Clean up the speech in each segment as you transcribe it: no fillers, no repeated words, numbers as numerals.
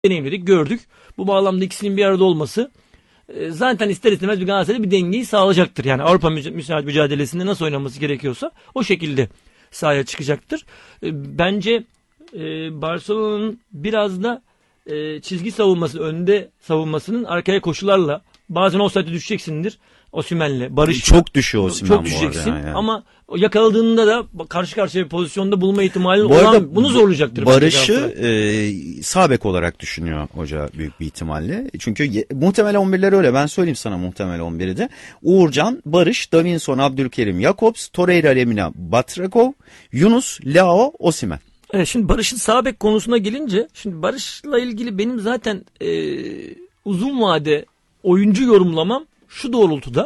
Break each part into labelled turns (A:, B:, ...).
A: deneyimledik, gördük. Bu bağlamda ikisinin bir arada olması zaten ister istemez bir Galatasaray'da bir dengeyi sağlayacaktır. Yani Avrupa mücadelesinde nasıl oynaması gerekiyorsa o şekilde sahaya çıkacaktır. Bence Barcelona'nın biraz da çizgi savunması, önde savunmasının arkaya koşularla bazen offside'e düşeceksindir. Osimhen'le Barış
B: çok düşüyor Osimhen
A: çok düşeceksin
B: yani.
A: Ama yakaladığında da karşı karşıya bir pozisyonda bulma ihtimali
B: olan
A: bunu zorlayacaktır.
B: Barış'ı sağ bek olarak düşünüyor hoca büyük bir ihtimalle. Çünkü muhtemel 11'ler öyle. Ben söyleyeyim sana muhtemel 11'i de. Uğurcan, Barış, Davinson, Abdülkerim, Jakobs, Torreira, Lemina, Batrakov, Yunus, Leao, Osimhen.
A: Evet, şimdi Barış'ın sağ bek konusuna gelince, şimdi Barış'la ilgili benim zaten uzun vade oyuncu yorumlamam şu doğrultuda.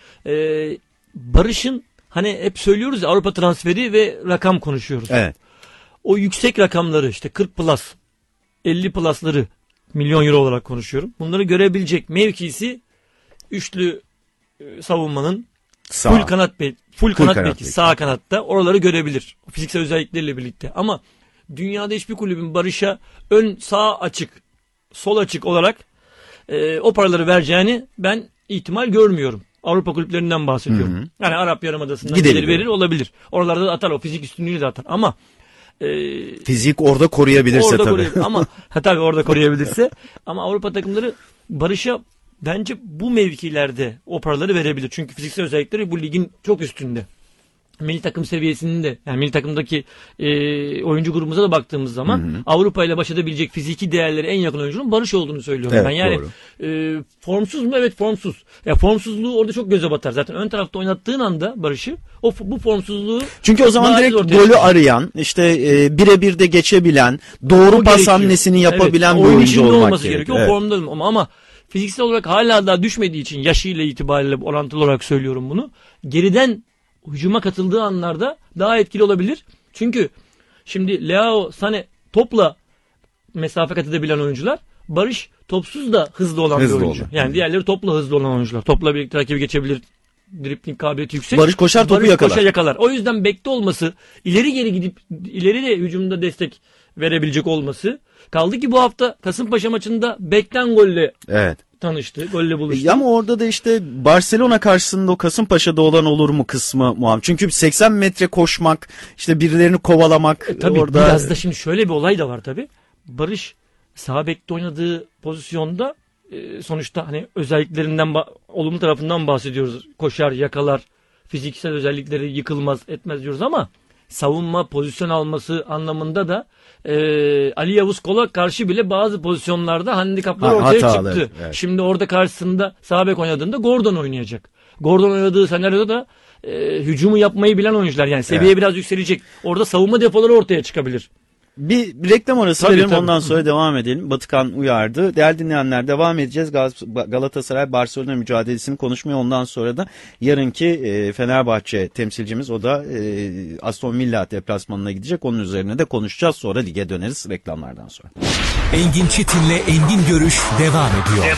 A: Barış'ın hani hep söylüyoruz ya, Avrupa transferi ve rakam konuşuyoruz.
B: Evet.
A: O yüksek rakamları, işte 40 plus 50 plus'ları, milyon euro olarak konuşuyorum. Bunları görebilecek mevkisi üçlü savunmanın full kanat beki sağ kanatta, oraları görebilir. Fiziksel özellikleriyle birlikte. Ama dünyada hiçbir kulübün Barış'a ön sağ açık, sol açık olarak o paraları vereceğini ben ihtimal görmüyorum. Avrupa kulüplerinden bahsediyorum. Hı hı. Yani Arap Yarımadası'ndan gelir verir olabilir. Oralarda da atar, o fizik üstünlüğünü de atar. Ama
B: fizik orada koruyabilirse tabii.
A: Ama tabii orada koruyabilirse. Ama Avrupa takımları Barış'a bence bu mevkilerde o paraları verebilir. Çünkü fiziksel özellikleri bu ligin çok üstünde. Milli takım seviyesinin de, yani milli takımdaki oyuncu grubumuza da baktığımız zaman Avrupa ile baş edebilecek fiziki değerleri en yakın oyuncunun Barış olduğunu söylüyorum.
B: Evet,
A: ben. Yani formsuz mu? Evet, formsuz. Ya formsuzluğu orada çok göze batar. Zaten ön tarafta oynattığın anda Barış'ı, bu formsuzluğu,
B: çünkü o zaman direkt golü arayan, işte birebir de geçebilen, doğru pas hamlesini yapabilen bir oyuncu olmak gerekiyor.
A: O formda ama fiziksel olarak hala daha düşmediği için, yaşıyla itibariyle orantılı olarak söylüyorum bunu. Geriden hücuma katıldığı anlarda daha etkili olabilir. Çünkü şimdi Leao, Sané topla mesafe kat edebilen oyuncular. Barış topsuz da hızlı olan bir oyuncu. Yani diğerleri topla hızlı olan oyuncular. Topla birlikte rakibi geçebilir. Dribling kabiliyeti yüksek.
B: Barış koşar, topu
A: yakalar. O yüzden bekte olması, ileri geri gidip ileri de hücumda destek verebilecek olması. Kaldı ki bu hafta Kasımpaşa maçında bekten golle tanıştı. Golle buluştu.
B: Ama orada da işte Barcelona karşısında o Kasımpaşa'da olan olur mu kısmı muam. Çünkü 80 metre koşmak, işte birilerini kovalamak.
A: Tabii orada biraz da şimdi şöyle bir olay da var tabii. Barış sağ bekte oynadığı pozisyonda sonuçta hani özelliklerinden, olumlu tarafından bahsediyoruz. Koşar, yakalar, fiziksel özellikleri yıkılmaz, etmez diyoruz ama savunma, pozisyon alması anlamında da Ali Yavuz Kol'a karşı bile bazı pozisyonlarda handikaplar ortaya çıktı. Evet. Şimdi orada karşısında sağ bek oynadığında Gordon oynayacak. Gordon oynadığı senaryoda da hücumu yapmayı bilen oyuncular, yani seviye biraz yükselecek. Orada savunma depoları ortaya çıkabilir.
B: Bir reklam arası verelim, ondan sonra devam edelim. Batıkan uyardı. Değerli dinleyenler, devam edeceğiz. Galatasaray Barcelona mücadelesini konuşmaya, ondan sonra da yarınki Fenerbahçe temsilcimiz, o da Aston Villa deplasmanına gidecek. Onun üzerine de konuşacağız. Sonra lige döneriz reklamlardan sonra.
C: Engin Çetin'le Engin Görüş devam ediyor.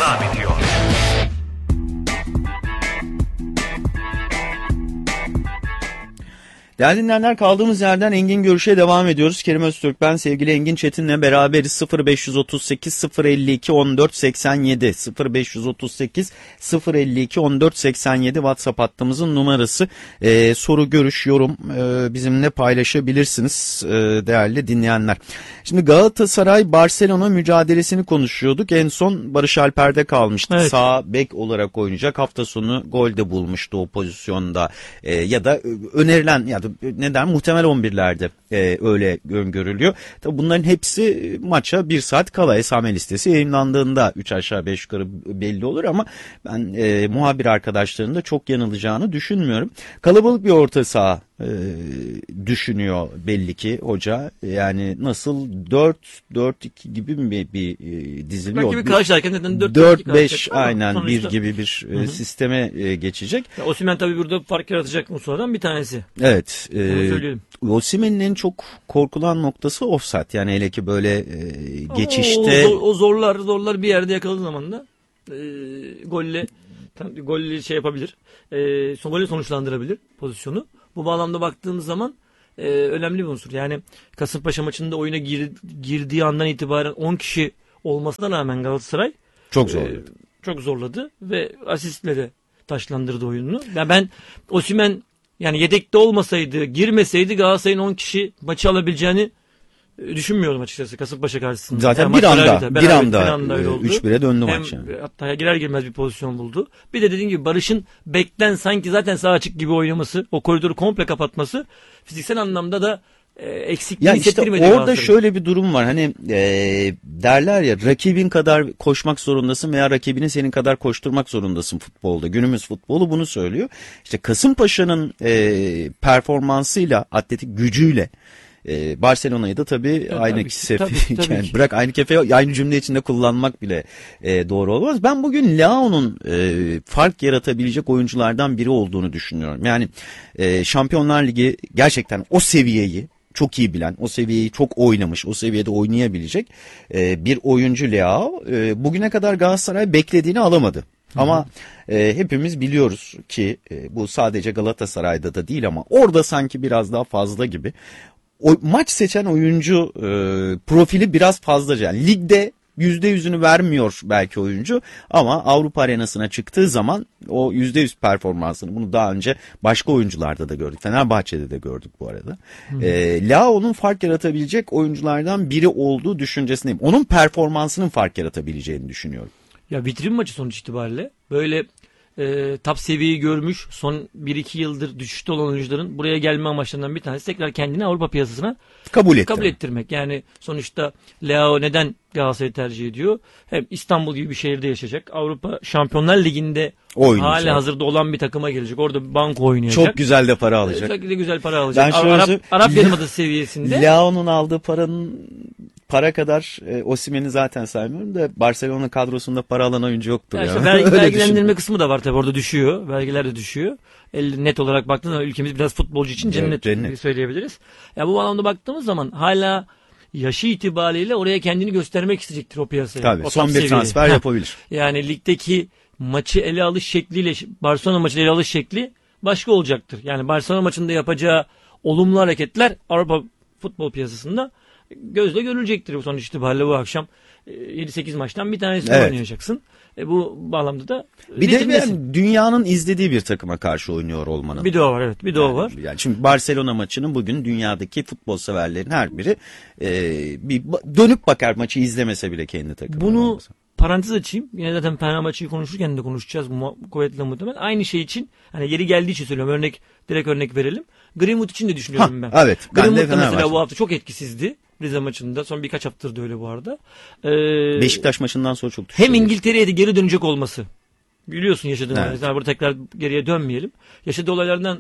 B: Değerli dinleyenler, kaldığımız yerden Engin Görüş'e devam ediyoruz. Kerim Öztürk ben, sevgili Engin Çetin'le beraberiz. 0538 052 14 87 0538 052 14 87 WhatsApp hattımızın numarası. Soru, görüş, yorum bizimle paylaşabilirsiniz değerli dinleyenler. Şimdi Galatasaray Barcelona mücadelesini konuşuyorduk. En son Barış Alper'de kalmıştı. Evet. Sağ bek olarak oynayacak. Hafta sonu gol de bulmuştu o pozisyonda. Ya da önerilen, ya da neden muhtemel 11'lerde öyle öngörülüyor. Tabii bunların hepsi maça 1 saat kala esame listesi yayınlandığında 3 aşağı 5 yukarı belli olur ama ben muhabir arkadaşlarının da çok yanılacağını düşünmüyorum. Kalabalık bir orta saha düşünüyor belli ki hoca. Yani nasıl 4-4-2 gibi mi bir dizili yok?
A: Belki bir karşılarken neden
B: 4-5 aynen bir gibi bir sisteme geçecek.
A: Osimhen tabii burada fark yaratacak Musa'dan bir tanesi.
B: Evet. Osimhen'in en çok korkulan noktası offside. Yani hele ki böyle geçişte.
A: O zorlar bir yerde yakaladığı zaman da golle şey yapabilir. Golle sonuçlandırabilir pozisyonu. Bu bağlamda baktığımız zaman önemli bir unsur. Yani Kasımpaşa maçında oyuna girdiği andan itibaren 10 kişi olmasına rağmen Galatasaray
B: Çok zorladı.
A: çok zorladı ve asistle de taşlandırdı oyununu. Ya ben Osimhen yani yedekte olmasaydı, girmeseydi Galatasaray'ın 10 kişi maçı alabileceğini düşünmüyorum açıkçası Kasımpaşa karşısında.
B: Zaten
A: Yani
B: bir
A: maç
B: anda
A: öyle oldu.
B: 3-1'e döndü
A: Hem
B: maç yani.
A: hatta girer girmez bir pozisyon buldu. Bir de dediğim gibi Barış'ın bekten sanki zaten sağ açık gibi oynaması, o koridoru komple kapatması fiziksel anlamda da eksikliğini
B: Ya işte
A: hissettirmedi
B: orada
A: Galatasaray'ın.
B: şöyle bir durum var. Hani derler ya, rakibin kadar koşmak zorundasın veya rakibini senin kadar koşturmak zorundasın futbolda. Günümüz futbolu bunu söylüyor. İşte Kasımpaşa'nın performansıyla, atletik gücüyle Barcelona'yı da tabii aynı
A: tabii ki,
B: kefe,
A: tabii
B: yani
A: ki.
B: bırak aynı kefe, aynı cümle içinde kullanmak bile doğru olmaz. Ben bugün Leao'nun fark yaratabilecek oyunculardan biri olduğunu düşünüyorum. Yani Şampiyonlar Ligi gerçekten o seviyeyi çok iyi bilen, o seviyeyi çok oynamış, o seviyede oynayabilecek bir oyuncu Leao. Bugüne kadar Galatasaray beklediğini alamadı. Ama hepimiz biliyoruz ki bu sadece Galatasaray'da da değil ama orada sanki biraz daha fazla gibi. O, maç seçen oyuncu profili biraz fazlaca. Yani ligde %100'ünü vermiyor belki oyuncu ama Avrupa arenasına çıktığı zaman o %100 performansını, bunu daha önce başka oyuncularda da gördük. Fenerbahçe'de de gördük bu arada. Leao'nun fark yaratabilecek oyunculardan biri olduğu düşüncesindeyim. Onun performansının fark yaratabileceğini düşünüyorum.
A: Ya vitrin maçı sonuç itibariyle böyle top seviyeyi görmüş son 1-2 yıldır düşüşte olan oyuncuların buraya gelme amaçlarından bir tanesi tekrar kendini Avrupa piyasasına kabul ettirmek. Yani sonuçta Leao neden Galatasaray'ı tercih ediyor? Hem İstanbul gibi bir şehirde yaşayacak. Avrupa Şampiyonlar Ligi'nde hala hazırda olan bir takıma gelecek. Orada banko oynayacak.
B: Çok güzel de para alacak.
A: Çok de güzel para alacak.
B: Ben şöyle
A: Arap Yarımadası seviyesinde.
B: Leao'nun aldığı para kadar Osimhen'i zaten saymıyorum da Barcelona kadrosunda para alan oyuncu yoktur.
A: Yani
B: Ya.
A: işte vergilendirme kısmı da var tabii, orada düşüyor. Vergiler de düşüyor. Net olarak baktığında zaman ülkemiz biraz futbolcu için cennet,
B: cennet
A: söyleyebiliriz. Ya bu anlamda baktığımız zaman hala yaşı itibariyle oraya kendini göstermek isteyecektir o piyasaya.
B: Tabii
A: o
B: son bir
A: seviyeye.
B: transfer yapabilir.
A: Yani ligdeki maçı ele alış şekliyle Barcelona maçını ele alış şekli başka olacaktır. Yani Barcelona maçında yapacağı olumlu hareketler Avrupa futbol piyasasında gözle görülecektir bu sonuç itibariyle. Bu akşam 7-8 maçtan bir tanesini oynayacaksın. Bu bağlamda da
B: bir de yani dünyanın izlediği bir takıma karşı oynuyor olmanın.
A: Bir de o var, evet. Bir de o var.
B: Yani şimdi Barcelona maçının bugün dünyadaki futbol severlerin her biri bir dönüp bakar, maçı izlemese bile kendi takımı.
A: Bunu parantez açayım. Yine zaten Fenerbahçe'yi konuşurken de konuşacağız kuvvetle muhtemelen. Aynı şey için, hani yeri geldiği için söylüyorum. Direkt örnek verelim. Greenwood için de düşünüyorum ben.
B: Evet.
A: Greenwood da mesela bu hafta çok etkisizdi. Rize maçında. Son birkaç haftadır da öyle bu arada.
B: Beşiktaş maçından sonra çok düştü.
A: Hem İngiltere'ye de geri dönecek olması. Biliyorsun yaşadığı olaylar. Yani burada tekrar geriye dönmeyelim. Yaşadığı olaylardan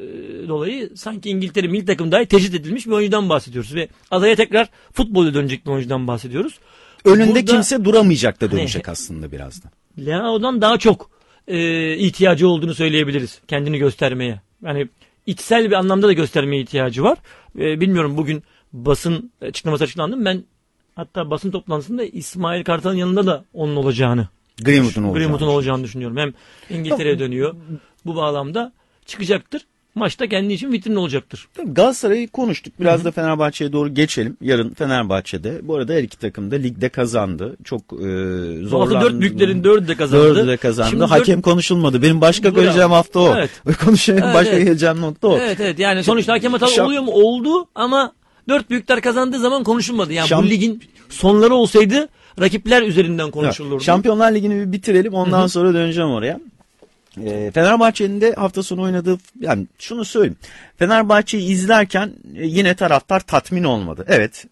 A: dolayı sanki İngiltere milli takım dahi tecrit edilmiş bir oyuncudan bahsediyoruz. Ve adaya tekrar futbola dönecek bir oyuncudan bahsediyoruz.
B: Önünde burada, kimse duramayacak da dönecek aslında birazdan.
A: Leao'dan daha çok ihtiyacı olduğunu söyleyebiliriz kendini göstermeye. Yani içsel bir anlamda da göstermeye ihtiyacı var. Bilmiyorum, bugün basın açıklaması açıklandı. Ben hatta basın toplantısında İsmail Kartal'ın yanında da onun olacağını, Greenwood'un olacağını düşünüyorum. Hem İngiltere'ye dönüyor. Bu bağlamda çıkacaktır. Maçta kendi için vitrin olacaktır.
B: Galatasaray'ı konuştuk. Biraz da Fenerbahçe'ye doğru geçelim. Yarın Fenerbahçe'de. Bu arada her iki takım da ligde kazandı. Çok zorlandı.
A: Bu hafta 4 büyüklerin 4'ü de kazandı.
B: 4'ü de kazandı. Şimdi hakem konuşulmadı. Benim başka söyleyeceğim hafta o.
A: Evet.
B: Başka geleceğim nokta o.
A: Evet. Yani sonuçta hakem hatalı oluyor mu? Oldu ama 4 büyükler kazandığı zaman konuşulmadı. Yani bu ligin sonları olsaydı rakipler üzerinden konuşulurdu.
B: Şampiyonlar Ligi'ni bir bitirelim. Ondan sonra döneceğim oraya. Fenerbahçe'nin de hafta sonu oynadığı, yani şunu söyleyeyim. Fenerbahçe'yi izlerken yine taraftar tatmin olmadı. Evet.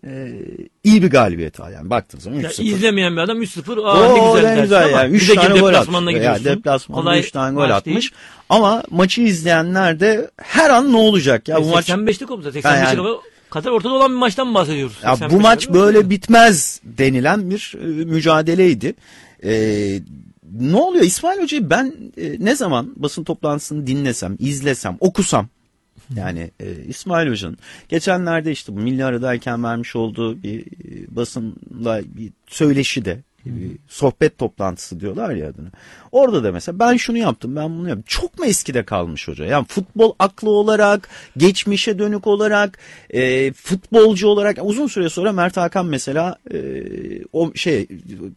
B: İyi bir galibiyet var yani baktığınız zaman 3-0.
A: İzlemeyen bir adam 3-0 ne güzel
B: yani 3 tane gol atmış. Yani deplasmanda 3 tane gol atmış. Değil. Ama maçı izleyenler de her an ne olacak ya bu
A: 85'te koptu. 85'te kadar ortada olan bir maçtan bahsediyoruz.
B: Ya bu maç böyle bitmez denilen bir mücadeleydi. Ne oluyor İsmail Hoca'yı ben ne zaman basın toplantısını dinlesem, izlesem, okusam, yani İsmail Hoca'nın geçenlerde işte bu milli aradayken vermiş olduğu bir basınla bir söyleşi de sohbet toplantısı diyorlar ya adını. Orada da mesela ben şunu yaptım, ben bunu yaptım. Çok mu eskide kalmış hoca? Yani futbol aklı olarak, geçmişe dönük olarak, futbolcu olarak uzun süre sonra Mert Hakan mesela o